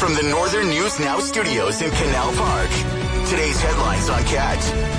from the Northern News Now studios in Canal Park. Today's headlines on CAT.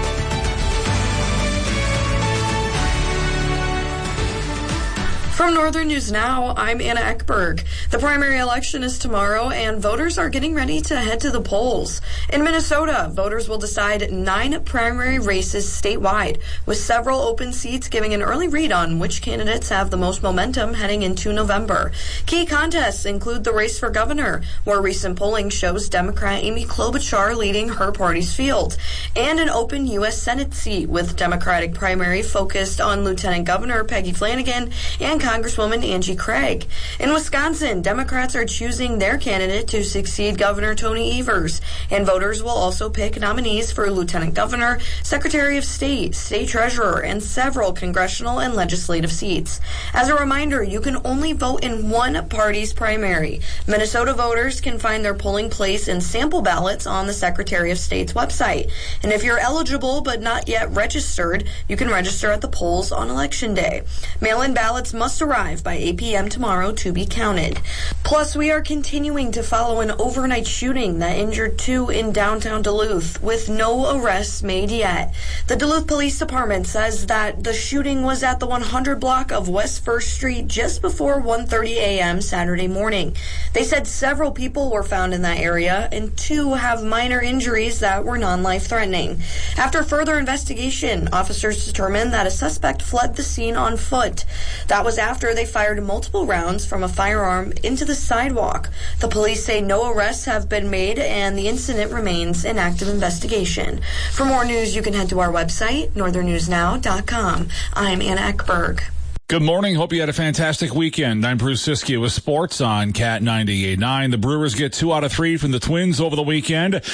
From Northern News Now, I'm Anna Ekberg. The primary election is tomorrow, and voters are getting ready to head to the polls. In Minnesota, voters will decide 9 primary races statewide, with several open seats giving an early read on which candidates have the most momentum heading into November. Key contests include the race for governor, where recent polling shows Democrat Amy Klobuchar leading her party's field, and an open U.S. Senate seat with Democratic primary focused on Lieutenant Governor Peggy Flanagan and Congresswoman Angie Craig. In Wisconsin, Democrats are choosing their candidate to succeed Governor Tony Evers, and voters will also pick nominees for Lieutenant Governor, Secretary of State, State Treasurer, and several congressional and legislative seats. As a reminder, you can only vote in one party's primary. Minnesota voters can find their polling place and sample ballots on the Secretary of State's website. And if you're eligible but not yet registered, you can register at the polls on Election Day. Mail-in ballots must arrive by 8 p.m. tomorrow to be counted. Plus, we are continuing to follow an overnight shooting that injured 2 in downtown Duluth, with no arrests made yet. The Duluth Police Department says that the shooting was at the 100 block of West 1st Street just before 1:30 a.m. Saturday morning. They said several people were found in that area, and 2 have minor injuries that were non-life-threatening. After further investigation, officers determined that a suspect fled the scene on foot. That was after they fired multiple rounds from a firearm into the sidewalk. The police say no arrests have been made and the incident remains in active investigation. For more news, you can head to our website, northernnewsnow.com. I'm Anna Ekberg. Good morning. Hope you had a fantastic weekend. I'm Bruce Siskey with sports on Cat 98.9. The Brewers get 2 out of 3 from the Twins over the weekend. A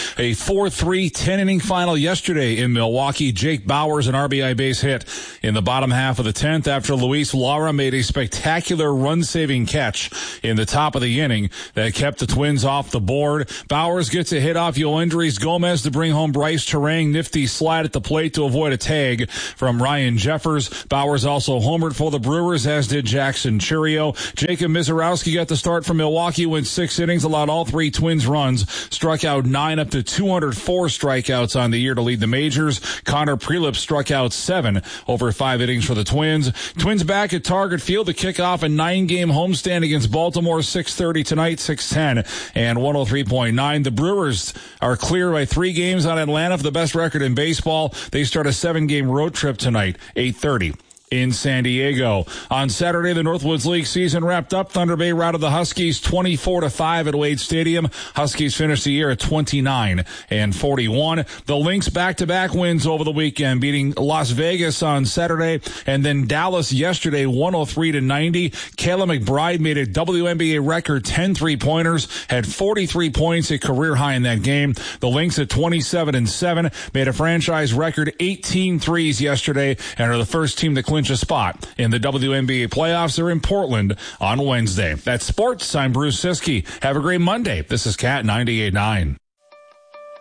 4-3 10-inning final yesterday in Milwaukee. Jake Bauers, an RBI base hit in the bottom half of the 10th after Luis Lara made a spectacular run-saving catch in the top of the inning that kept the Twins off the board. Bauers gets a hit off Yoendrys Gomez to bring home Bryce Terang. Nifty slide at the plate to avoid a tag from Ryan Jeffers. Bauers also homered for the Brewers, as did Jackson Churio. Jacob Mizorowski got the start from Milwaukee, went 6 innings, allowed all 3 Twins runs, struck out 9 up to 204 strikeouts on the year to lead the majors. Connor Prelip struck out 7 over 5 innings for the Twins. Twins back at Target Field to kick off a 9-game homestand against Baltimore, 6:30 tonight, 6:10 and 103.9. The Brewers are clear by 3 games on Atlanta for the best record in baseball. They start a 7-game road trip tonight, 8:30. in San Diego. On Saturday, the Northwoods League season wrapped up. Thunder Bay routed the Huskies 24-5 at Wade Stadium. Huskies finished the year at 29-41. The Lynx back-to-back wins over the weekend, beating Las Vegas on Saturday and then Dallas yesterday 103-90. Kayla McBride made a WNBA record 10 3-pointers, had 43 points, a career high in that game. The Lynx at 27-7 made a franchise record 18 threes yesterday and are the first team to clinch a spot in the WNBA playoffs. They're in Portland on Wednesday. That's sports. I'm Bruce Siskey. Have a great Monday. This is Cat 98.9.